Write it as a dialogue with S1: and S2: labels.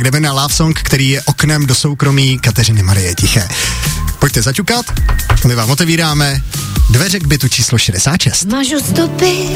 S1: tak jdeme na Love Song, který je oknem do soukromí Kateřiny Marie Tiché. Pojďte zaťukat, my vám otevíráme dveře k bytu číslo 66.
S2: Mažu stopy